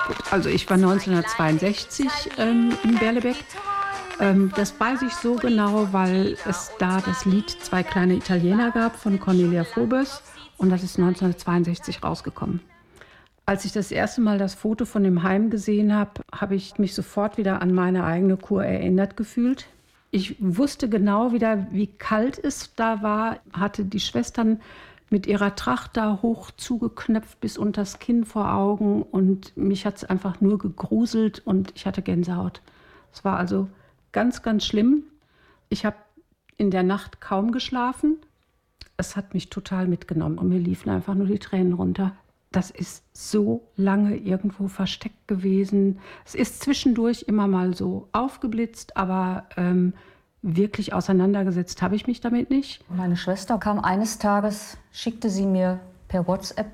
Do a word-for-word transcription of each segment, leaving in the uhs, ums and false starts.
Also ich war neunzehnhundertzweiundsechzig ähm, in Berlebeck. Ähm, das weiß ich so genau, weil es da das Lied Zwei kleine Italiener gab von Cornelia Froboess und das ist neunzehnhundertzweiundsechzig rausgekommen. Als ich das erste Mal das Foto von dem Heim gesehen habe, habe ich mich sofort wieder an meine eigene Kur erinnert gefühlt. Ich wusste genau wieder, wie kalt es da war, hatte die Schwestern mit ihrer Tracht da hoch zugeknöpft bis unters Kinn vor Augen und mich hat es einfach nur gegruselt und ich hatte Gänsehaut. Es war also ganz, ganz schlimm. Ich habe in der Nacht kaum geschlafen. Es hat mich total mitgenommen und mir liefen einfach nur die Tränen runter. Das ist so lange irgendwo versteckt gewesen. Es ist zwischendurch immer mal so aufgeblitzt, aber ähm, wirklich auseinandergesetzt habe ich mich damit nicht. Meine Schwester kam eines Tages, schickte sie mir per WhatsApp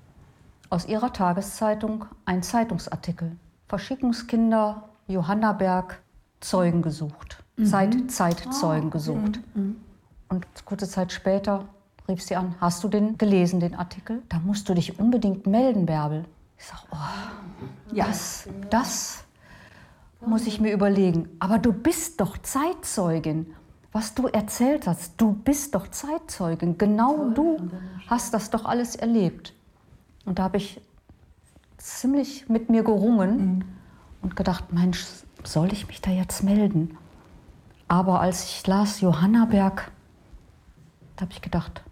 aus ihrer Tageszeitung einen Zeitungsartikel. Verschickungskinder, Johannaberg, Zeugen gesucht. Mhm. Zeit, Zeitzeugen oh. gesucht. Mhm. Und kurze Zeit später rief sie an, hast du den gelesen, den Artikel? Da musst du dich unbedingt melden, Bärbel. Ich sag, oh, ja, das, das muss ich mir überlegen. Aber du bist doch Zeitzeugin. Was du erzählt hast, du bist doch Zeitzeugin. Genau du hast das doch alles erlebt. Und da habe ich ziemlich mit mir gerungen mhm. und gedacht, Mensch, soll ich mich da jetzt melden? Aber als ich las Johannaberg, da habe ich gedacht,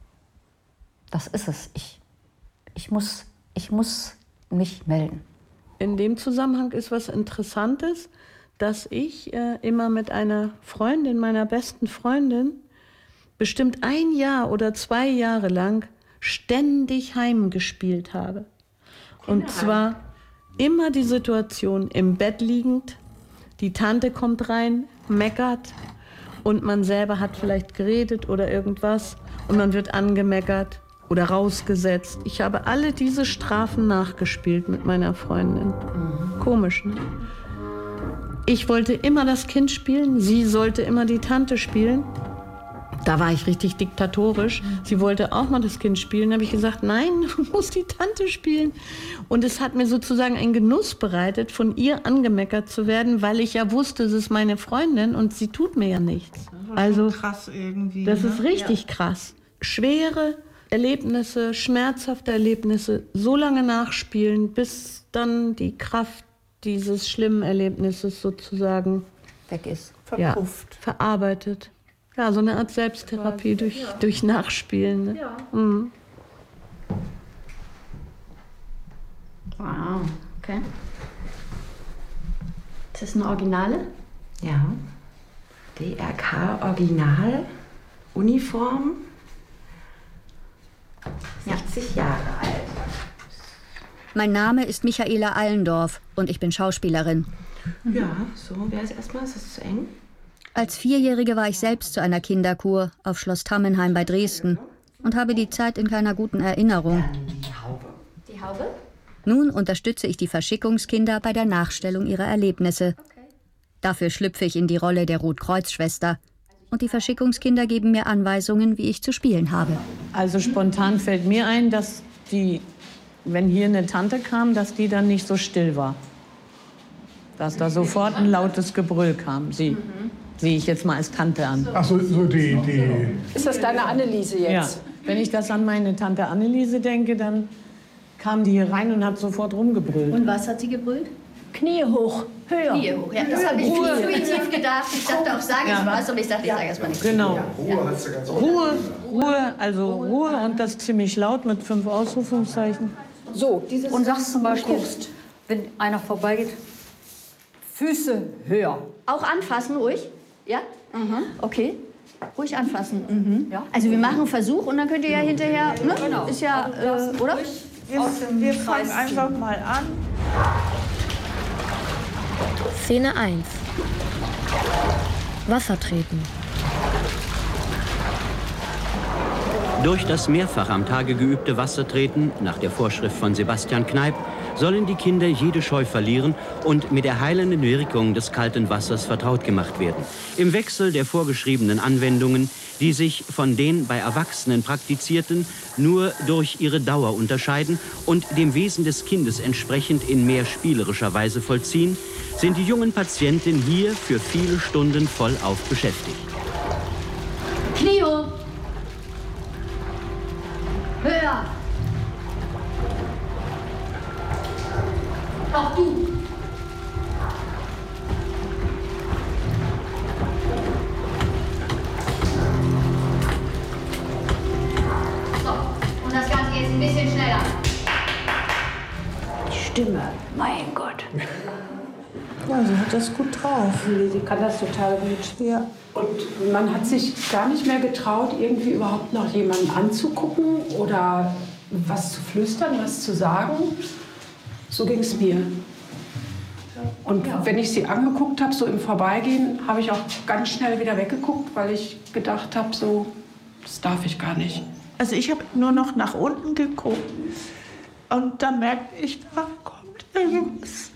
das ist es. Ich, ich, muss, ich muss mich melden. In dem Zusammenhang ist was Interessantes, dass ich äh, immer mit einer Freundin, meiner besten Freundin, bestimmt ein Jahr oder zwei Jahre lang ständig heimgespielt habe. Und zwar immer die Situation im Bett liegend, die Tante kommt rein, meckert und man selber hat vielleicht geredet oder irgendwas und man wird angemeckert oder rausgesetzt. Ich habe alle diese Strafen nachgespielt mit meiner Freundin. Mhm. Komisch, ne? Ich wollte immer das Kind spielen, sie sollte immer die Tante spielen. Da war ich richtig diktatorisch. Sie wollte auch mal das Kind spielen. Da habe ich gesagt, nein, du musst die Tante spielen. Und es hat mir sozusagen einen Genuss bereitet, von ihr angemeckert zu werden, weil ich ja wusste, es ist meine Freundin und sie tut mir ja nichts. Das ist also krass irgendwie. Das ne? ist richtig ja. krass. Schwere Erlebnisse, schmerzhafte Erlebnisse so lange nachspielen, bis dann die Kraft dieses schlimmen Erlebnisses sozusagen weg ist. Verpufft. Ja, verarbeitet. Ja, so eine Art Selbsttherapie durch, ja. durch Nachspielen. Ne? Ja. Mhm. Wow, okay. Ist das eine Originale? Ja. D R K-Original, Uniform, sechzig Jahre alt. Mein Name ist Michaela Allendorf und ich bin Schauspielerin. Ja, so wäre es erstmal. Ist das zu eng? Als Vierjährige war ich selbst zu einer Kinderkur auf Schloss Tammenheim bei Dresden und habe die Zeit in keiner guten Erinnerung. Die Haube. Die Haube? Nun unterstütze ich die Verschickungskinder bei der Nachstellung ihrer Erlebnisse. Dafür schlüpfe ich in die Rolle der Rotkreuz-Schwester. Und die Verschickungskinder geben mir Anweisungen, wie ich zu spielen habe. Also spontan fällt mir ein, dass die, wenn hier eine Tante kam, dass die dann nicht so still war. Dass da sofort ein lautes Gebrüll kam. Sie. Mhm. Sehe ich jetzt mal als Tante an. Ach so, so die, die... Ist das deine Anneliese jetzt? Ja. Wenn ich das an meine Tante Anneliese denke, dann kam die hier rein und hat sofort rumgebrüllt. Und was hat sie gebrüllt? Knie hoch, höher. Knie hoch, ja. Das habe ich intuitiv gedacht. Ich dachte auch, sag ja. ich was, und ich dachte, ich sage erst mal nichts. Genau. Ja. Ruhe, ja. Ruhe, Ruhe, also Ruhe und das ziemlich laut mit fünf Ausrufungszeichen. So, dieses und sagst zum Beispiel, guckst, wenn einer vorbeigeht, Füße höher. Auch anfassen, ruhig? Ja? Mhm. Okay. Ruhig anfassen. Mhm. Ja. Also wir machen einen Versuch und dann könnt ihr ja hinterher, ne? Genau. Ist ja, äh, oder? Wir, wir fangen einfach mal an. Szene eins. Wasser treten. Durch das mehrfach am Tage geübte Wassertreten, nach der Vorschrift von Sebastian Kneipp, sollen die Kinder jede Scheu verlieren und mit der heilenden Wirkung des kalten Wassers vertraut gemacht werden. Im Wechsel der vorgeschriebenen Anwendungen, die sich von den bei Erwachsenen praktizierten nur durch ihre Dauer unterscheiden und dem Wesen des Kindes entsprechend in mehr spielerischer Weise vollziehen, sind die jungen Patienten hier für viele Stunden vollauf beschäftigt. Clio! Höher! Auch du! So, und das Ganze jetzt ein bisschen schneller. Die Stimme, mein Gott. Ja, sie hat das gut drauf. Nee, sie kann das total gut. Ja. Und man hat sich gar nicht mehr getraut, irgendwie überhaupt noch jemanden anzugucken oder was zu flüstern, was zu sagen. So ging es mir. Und ja. wenn ich sie angeguckt habe, so im Vorbeigehen, habe ich auch ganz schnell wieder weggeguckt, weil ich gedacht habe, so, das darf ich gar nicht. Also ich habe nur noch nach unten geguckt und da merkte ich, da kommt irgendwas.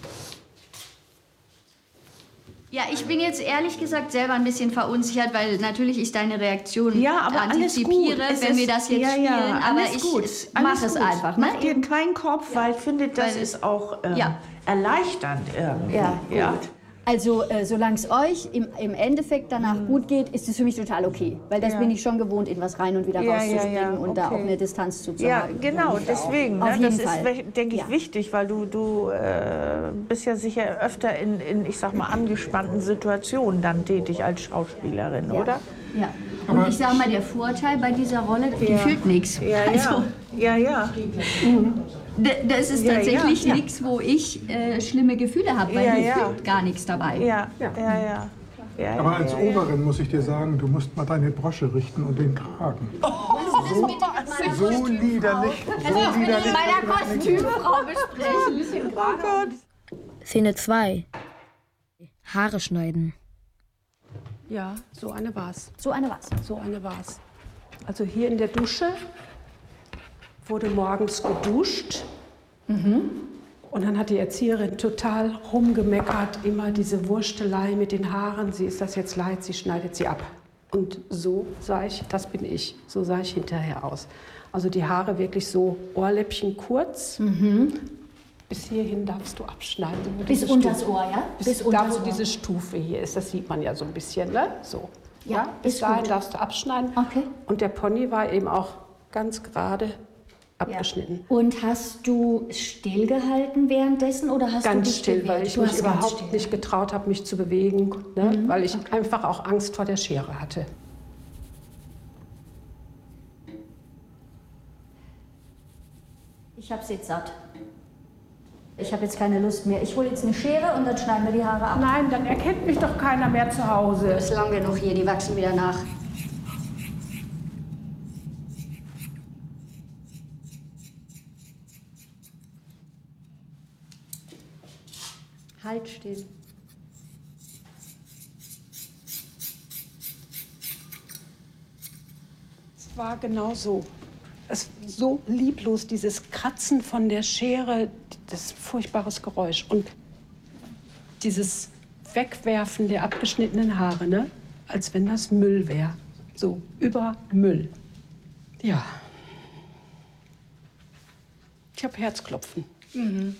Ja, ich bin jetzt ehrlich gesagt selber ein bisschen verunsichert, weil natürlich ich deine Reaktion ja, aber antizipiere, alles gut. wenn es wir das jetzt ja, spielen. Ja, aber alles ich gut. mache es einfach. Ne? Mach dir keinen Kopf, ja. weil ich finde, das weil, ist auch ähm, ja. erleichternd irgendwie. Ja, ja. gut. Also, äh, solange es euch im, im Endeffekt danach mhm. gut geht, ist es für mich total okay. Weil das ja. bin ich schon gewohnt, in was rein und wieder ja, rauszuspringen ja, ja. und okay. da auch eine Distanz zu ja, haben. Ja, genau, deswegen. Auf Ne, jeden das Fall. ist, denke ich, ja. wichtig, weil du, du äh, bist ja sicher öfter in, in, ich sag mal, angespannten Situationen dann tätig als Schauspielerin, ja. oder? Ja. Und ich sag mal, der Vorteil bei dieser Rolle, die ja. fühlt nichts. Ja, also, ja, ja. Mhm. Das ist tatsächlich ja, ja. nichts, wo ich äh, schlimme Gefühle habe, weil ja, mir ja. fühlt gar nichts dabei. Ja, ja, ja. ja. ja Aber als ja, Oberin muss ich dir sagen, du musst mal deine Brosche richten und den tragen. Oh, so, so liederlich. Das muss ich mit meiner Kostümfrau besprechen. Oh Gott. Szene zwei. Haare schneiden. Ja, so eine war's. So eine war's. So eine war's. Also hier in der Dusche wurde morgens geduscht. Mhm. Und dann hat die Erzieherin total rumgemeckert, immer diese Wurstelei mit den Haaren. Sie ist das jetzt leid, sie schneidet sie ab. Und so sah ich, das bin ich, so sah ich hinterher aus. Also die Haare wirklich so Ohrläppchen kurz. Mhm. Bis hierhin darfst du abschneiden. Bis unter das Ohr, ja? Bis, bis da, wo diese Stufe hier ist, das sieht man ja so ein bisschen, ne? So. Ja, ja bis dahin gut. darfst du abschneiden. Okay. Und der Pony war eben auch ganz gerade abgeschnitten. Ja. Und hast du stillgehalten währenddessen oder hast ganz du dich still, bewegt? weil ich du mich überhaupt nicht getraut habe, mich zu bewegen, ne? mhm. weil ich okay. einfach auch Angst vor der Schere hatte. Ich hab's jetzt satt. Ich habe jetzt keine Lust mehr. Ich hole jetzt eine Schere und dann schneiden wir die Haare ab. Nein, dann erkennt mich doch keiner mehr zu Hause. Das ist lang genug hier, die wachsen wieder nach. Halt still. Es war genau so. Es war so lieblos, dieses Kratzen von der Schere, das furchtbares Geräusch. Und dieses Wegwerfen der abgeschnittenen Haare, ne? Als wenn das Müll wäre. So, über Müll. Ja. Ich habe Herzklopfen. Mhm.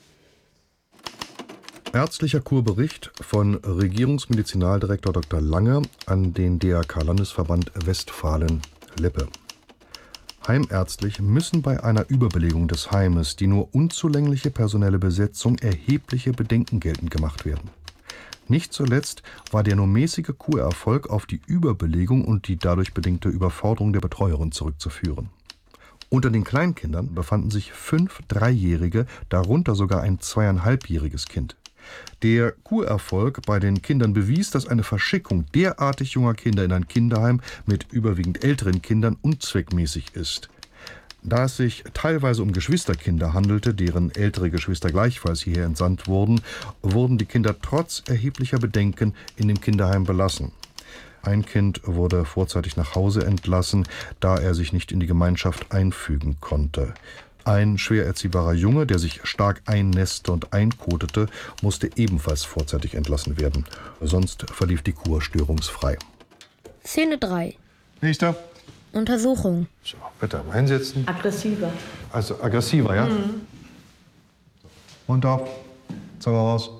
Ärztlicher Kurbericht von Regierungsmedizinaldirektor Doktor Lange an den D R K-Landesverband Westfalen-Lippe. Heimärztlich müssen bei einer Überbelegung des Heimes die nur unzulängliche personelle Besetzung erhebliche Bedenken geltend gemacht werden. Nicht zuletzt war der nur mäßige Kurerfolg auf die Überbelegung und die dadurch bedingte Überforderung der Betreuerin zurückzuführen. Unter den Kleinkindern befanden sich fünf Dreijährige, darunter sogar ein zweieinhalbjähriges Kind. Der Kurerfolg bei den Kindern bewies, dass eine Verschickung derartig junger Kinder in ein Kinderheim mit überwiegend älteren Kindern unzweckmäßig ist. Da es sich teilweise um Geschwisterkinder handelte, deren ältere Geschwister gleichfalls hierher entsandt wurden, wurden die Kinder trotz erheblicher Bedenken in dem Kinderheim belassen. Ein Kind wurde vorzeitig nach Hause entlassen, da er sich nicht in die Gemeinschaft einfügen konnte. Ein schwer erziehbarer Junge, der sich stark einnässte und einkotete, musste ebenfalls vorzeitig entlassen werden. Sonst verlief die Kur störungsfrei. Szene drei. Nächster. Untersuchung. So, bitte mal hinsetzen. Aggressiver. Also aggressiver, ja? Mhm. Mund auf. Zunge raus.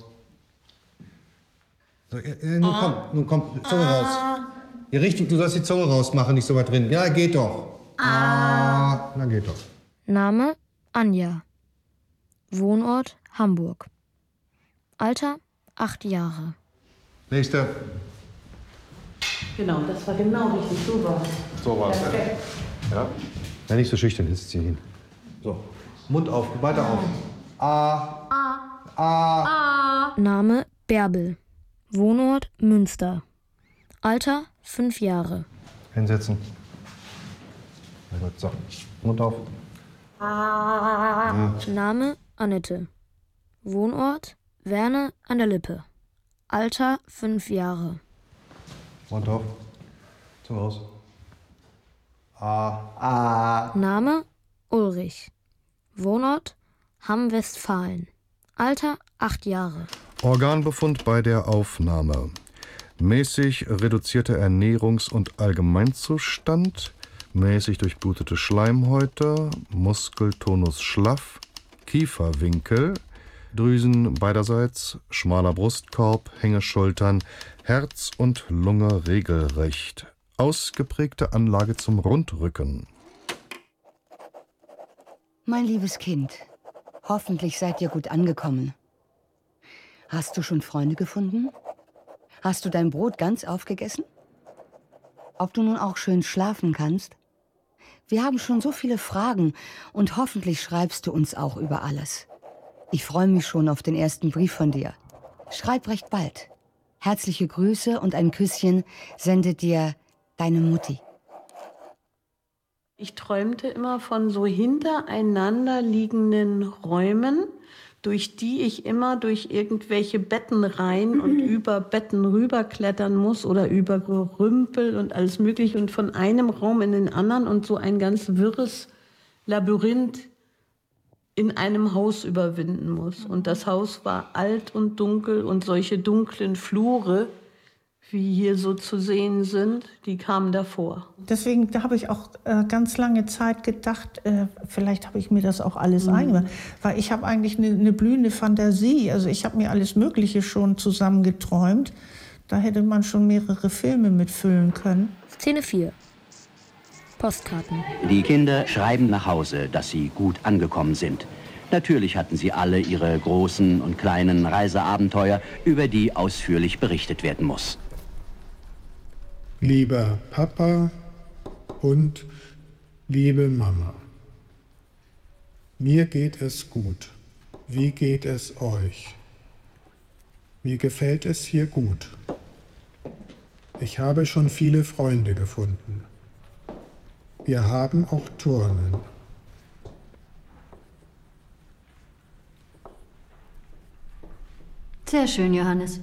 So, äh, nun komm, nun komm, Zunge raus. Ja, richtig, du sollst die Zunge rausmachen, nicht so weit drin. Ja, geht doch. Ah. Na, geht doch. Name Anja. Wohnort Hamburg. Alter acht Jahre. Nächster. Genau, das war genau richtig. So war es. So war's. Perfekt. Ja. Ja, nicht so schüchtern, jetzt zieh hin. So, Mund auf, weiter auf. A. A. A. Name Bärbel. Wohnort Münster. Alter fünf Jahre. Hinsetzen. Na gut, so. Mund auf. Ja. Name Annette. Wohnort Werne an der Lippe. Alter fünf Jahre. Mund auf. Zunge raus. A. A. Name Ulrich. Wohnort Hamm-Westfalen. Alter acht Jahre. Organbefund bei der Aufnahme. Mäßig reduzierter Ernährungs- und Allgemeinzustand, mäßig durchblutete Schleimhäute, Muskeltonus schlaff, Kieferwinkel, Drüsen beiderseits, schmaler Brustkorb, Hängeschultern, Herz und Lunge regelrecht, ausgeprägte Anlage zum Rundrücken. Mein liebes Kind, hoffentlich seid ihr gut angekommen. Hast du schon Freunde gefunden? Hast du dein Brot ganz aufgegessen? Ob du nun auch schön schlafen kannst? Wir haben schon so viele Fragen und hoffentlich schreibst du uns auch über alles. Ich freue mich schon auf den ersten Brief von dir. Schreib recht bald. Herzliche Grüße und ein Küsschen sendet dir deine Mutti. Ich träumte immer von so hintereinander liegenden Räumen, durch die ich immer durch irgendwelche Betten rein und über Betten rüberklettern muss oder über Gerümpel und alles Mögliche und von einem Raum in den anderen und so ein ganz wirres Labyrinth in einem Haus überwinden muss. Und das Haus war alt und dunkel und solche dunklen Flure, wie hier so zu sehen sind, die kamen davor. Deswegen da habe ich auch äh, ganz lange Zeit gedacht, äh, vielleicht habe ich mir das auch alles mhm. eingemacht. Weil ich habe eigentlich eine, eine blühende Fantasie. Also ich habe mir alles Mögliche schon zusammengeträumt. Da hätte man schon mehrere Filme mitfüllen können. Szene vier. Postkarten. Die Kinder schreiben nach Hause, dass sie gut angekommen sind. Natürlich hatten sie alle ihre großen und kleinen Reiseabenteuer, über die ausführlich berichtet werden muss. Lieber Papa und liebe Mama, mir geht es gut. Wie geht es euch? Mir gefällt es hier gut. Ich habe schon viele Freunde gefunden. Wir haben auch Turnen. Sehr schön, Johannes.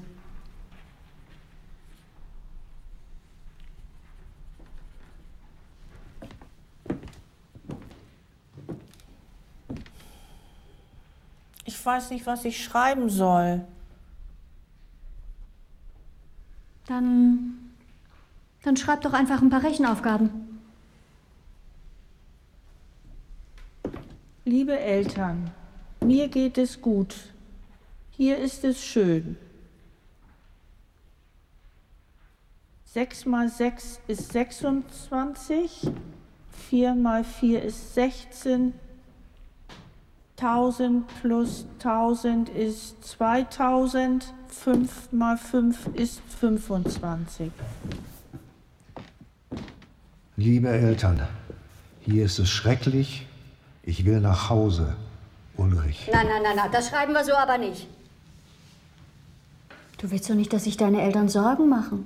Ich weiß nicht, was ich schreiben soll. Dann, dann schreib doch einfach ein paar Rechenaufgaben. Liebe Eltern, mir geht es gut. Hier ist es schön. Sechs mal sechs ist sechsundzwanzig. Vier mal vier ist sechzehn. Tausend plus tausend ist zweitausend. Fünf mal fünf ist fünfundzwanzig. Liebe Eltern, hier ist es schrecklich. Ich will nach Hause, Ulrich. Nein, nein, nein, nein, das schreiben wir so aber nicht. Du willst doch nicht, dass sich deine Eltern Sorgen machen.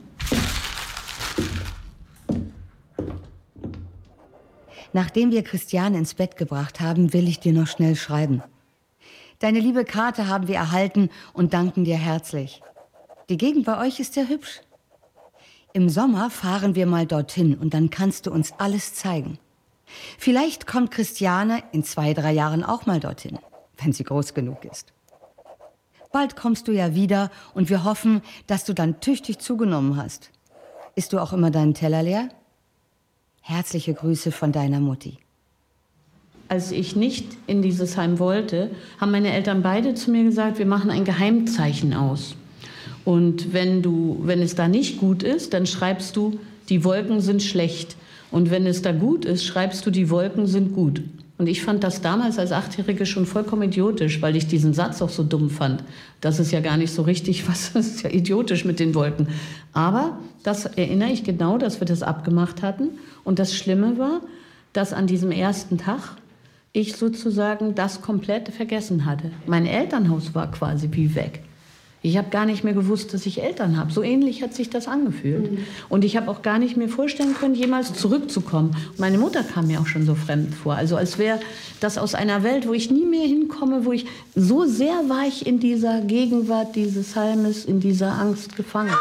Nachdem wir Christiane ins Bett gebracht haben, will ich dir noch schnell schreiben. Deine liebe Karte haben wir erhalten und danken dir herzlich. Die Gegend bei euch ist sehr hübsch. Im Sommer fahren wir mal dorthin und dann kannst du uns alles zeigen. Vielleicht kommt Christiane in zwei, drei Jahren auch mal dorthin, wenn sie groß genug ist. Bald kommst du ja wieder und wir hoffen, dass du dann tüchtig zugenommen hast. Isst du auch immer deinen Teller leer? Herzliche Grüße von deiner Mutti. Als ich nicht in dieses Heim wollte, haben meine Eltern beide zu mir gesagt, wir machen ein Geheimzeichen aus. Und wenn, du, wenn es da nicht gut ist, dann schreibst du, die Wolken sind schlecht. Und wenn es da gut ist, schreibst du, die Wolken sind gut. Und ich fand das damals als Achtjährige schon vollkommen idiotisch, weil ich diesen Satz auch so dumm fand. Das ist ja gar nicht so richtig, was das ist ja idiotisch mit den Wolken. Aber das erinnere ich genau, dass wir das abgemacht hatten. Und das Schlimme war, dass an diesem ersten Tag ich sozusagen das komplett vergessen hatte. Mein Elternhaus war quasi wie weg. Ich habe gar nicht mehr gewusst, dass ich Eltern habe. So ähnlich hat sich das angefühlt. Mhm. Und ich habe auch gar nicht mir vorstellen können, jemals zurückzukommen. Meine Mutter kam mir auch schon so fremd vor. Also als wäre das aus einer Welt, wo ich nie mehr hinkomme, wo ich so sehr war ich in dieser Gegenwart dieses Heimes, in dieser Angst gefangen.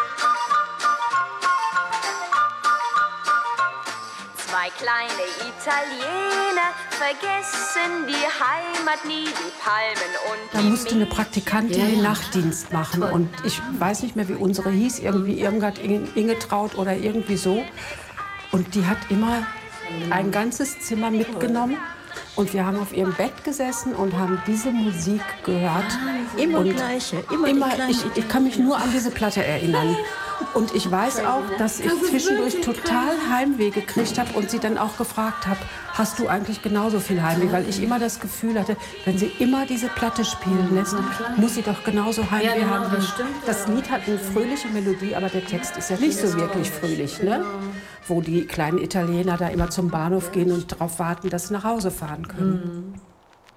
Zwei kleine Italiener vergessen die Heimat nie, die Palmen und Da musste eine Praktikantin den Nachtdienst machen. Und ich weiß nicht mehr, wie unsere hieß, irgendwie Irmgard Ingetraut oder irgendwie so. Und die hat immer ein ganzes Zimmer mitgenommen. Und wir haben auf ihrem Bett gesessen und haben diese Musik gehört. Ah, immer und gleiche, immer, immer die gleiche. ich, ich kann mich nur an diese Platte erinnern. Und ich weiß auch, dass ich zwischendurch total Heimweh gekriegt habe und sie dann auch gefragt habe, hast du eigentlich genauso viel Heimweh? Weil ich immer das Gefühl hatte, wenn sie immer diese Platte spielen lässt, muss sie doch genauso Heimweh Ja, genau, haben. das stimmt. Das Lied hat eine fröhliche Melodie, aber der Text ist ja nicht so wirklich fröhlich, ne? Wo die kleinen Italiener da immer zum Bahnhof gehen und darauf warten, dass sie nach Hause fahren können. Mhm.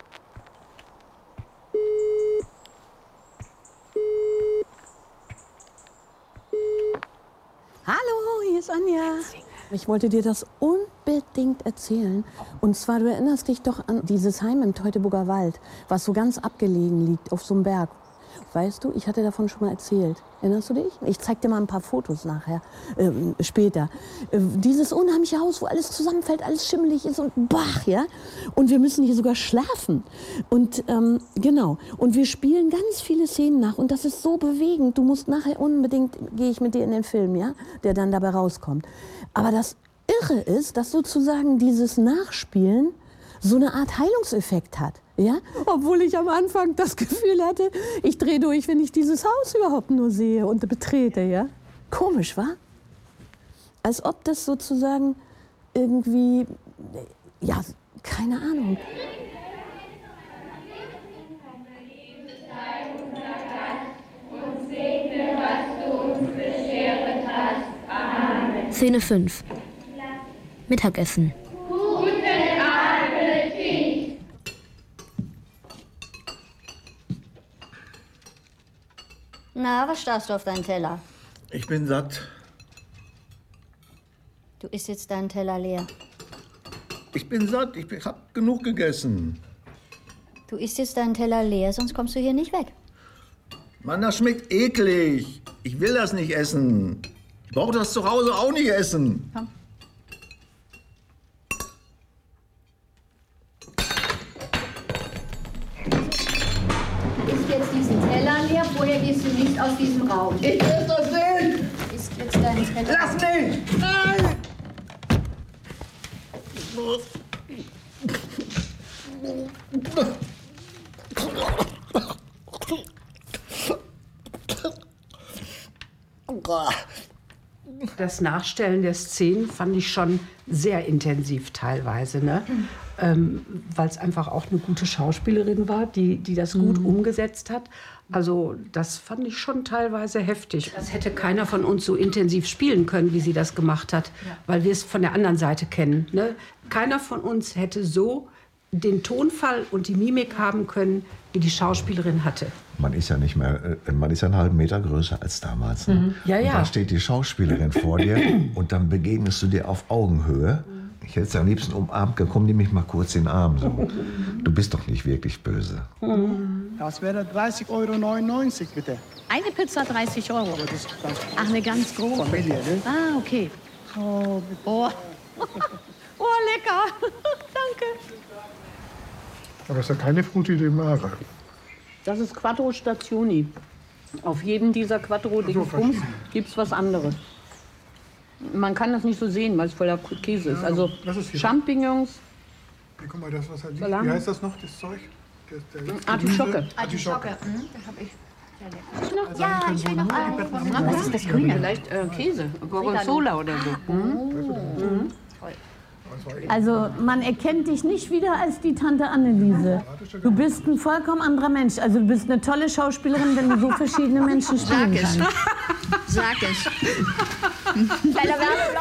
Hallo, hier ist Anja. Ich wollte dir das unbedingt erzählen. Und zwar, du erinnerst dich doch an dieses Heim im Teutoburger Wald, was so ganz abgelegen liegt auf so einem Berg. Weißt du, ich hatte davon schon mal erzählt. Erinnerst du dich? Ich zeig dir mal ein paar Fotos nachher, äh, später. Äh, dieses unheimliche Haus, wo alles zusammenfällt, alles schimmelig ist und bach, ja? Und wir müssen hier sogar schlafen. Und ähm, genau. Und wir spielen ganz viele Szenen nach. Und das ist so bewegend. Du musst nachher unbedingt, gehe ich mit dir in den Film, ja? Der dann dabei rauskommt. Aber das Irre ist, dass sozusagen dieses Nachspielen so eine Art Heilungseffekt hat. Ja? Obwohl ich am Anfang das Gefühl hatte, ich drehe durch, wenn ich dieses Haus überhaupt nur sehe und betrete. Ja? Komisch, wa? Als ob das sozusagen irgendwie, ja, keine Ahnung. Szene fünf. Mittagessen. Na, was starrst du auf deinen Teller? Ich bin satt. Du isst jetzt deinen Teller leer. Ich bin satt. Ich hab genug gegessen. Du isst jetzt deinen Teller leer, sonst kommst du hier nicht weg. Mann, das schmeckt eklig. Ich will das nicht essen. Ich brauche das zu Hause auch nicht essen. Komm. Du isst jetzt diesen Teller leer, vorher gehst du nicht aus diesem Raum. Ich will das nicht! Du isst jetzt deinen Teller. Lass mich! Nein! Das Nachstellen der Szenen fand ich schon sehr intensiv teilweise, ne? Mhm. Ähm, weil es einfach auch eine gute Schauspielerin war, die, die das gut mhm. umgesetzt hat. Also das fand ich schon teilweise heftig. Das hätte keiner von uns so intensiv spielen können, wie sie das gemacht hat, ja. weil wir es von der anderen Seite kennen. Ne? Keiner von uns hätte so den Tonfall und die Mimik haben können, wie die Schauspielerin hatte. Man ist ja nicht mehr, man ist ja einen halben Meter größer als damals. Ne? Mhm. Ja, ja. Und da steht die Schauspielerin vor dir und dann begegnest du dir auf Augenhöhe Ich hätte es am liebsten umarmt. Komm, nimm mich mal kurz in den Arm. So. Du bist doch nicht wirklich böse. Das wäre dreißig Euro neunundneunzig, bitte. Eine Pizza dreißig Euro. Das ist ganz Ach, eine ganz große. Familie, ne? Ah, okay. Oh, oh. Oh, lecker. Danke. Aber es ist ja keine Frutti di Mare. Das ist Quattro Stazioni. Auf jedem dieser Quattro-Dingsbums gibt es was anderes. Man kann das nicht so sehen, weil es voller Käse ist. Also Champignons. Hey, guck mal, das, was halt Salam. Wie heißt das noch, das Zeug? Das, der Artischocke. Artischocke. Mhm, das habe ich. Also Ja, können ich so will noch nur einen. die Betten Na, was ist das Grüne? Vielleicht äh, Käse. Gorgonzola oder so. Mhm. Mhm. Also man erkennt dich nicht wieder als die Tante Anneliese. Du bist ein vollkommen anderer Mensch. Also du bist eine tolle Schauspielerin, wenn du so verschiedene Menschen spielen Sag es. kannst. Sag es. Kleiner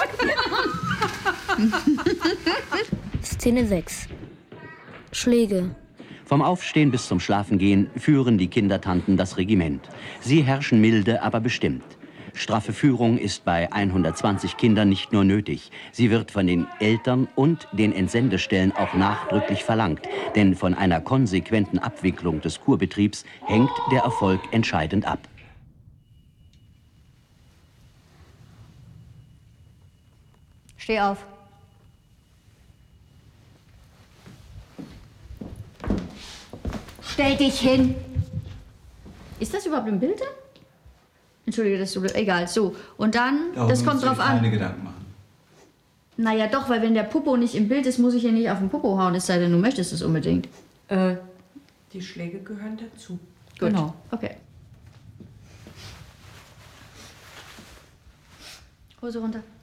Werbeblock. Szene sechs. Schläge. Vom Aufstehen bis zum Schlafengehen führen die Kindertanten das Regiment. Sie herrschen milde, aber bestimmt. Straffe Führung ist bei hundertzwanzig Kindern nicht nur nötig. Sie wird von den Eltern und den Entsendestellen auch nachdrücklich verlangt. Denn von einer konsequenten Abwicklung des Kurbetriebs hängt der Erfolg entscheidend ab. Steh auf. Stell dich hin. Ist das überhaupt im Bild? Entschuldige, das ist so, egal. So, und dann, Darum das kommt musst du drauf dir an. keine Gedanken machen. Naja, doch, weil wenn der Popo nicht im Bild ist, muss ich ja nicht auf den Popo hauen, es sei denn, du möchtest es unbedingt. Äh, Die Schläge gehören dazu. Gut. Genau, okay. Hose runter.